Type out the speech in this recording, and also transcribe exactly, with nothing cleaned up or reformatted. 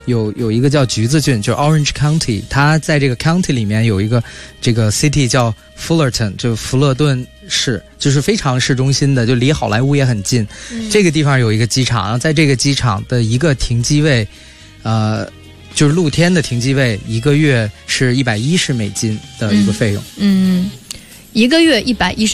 有有一个叫橘子郡，就是 Orange County， 它在这个 county 里面有一个这个 city 叫 Fullerton， 就福勒顿市，就是非常市中心的，就离好莱坞也很近。嗯、这个地方有一个机场，然后在这个机场的一个停机位，呃，就是露天的停机位，一个月是一百一十美金的一个费用。 嗯，嗯一个月一百一十。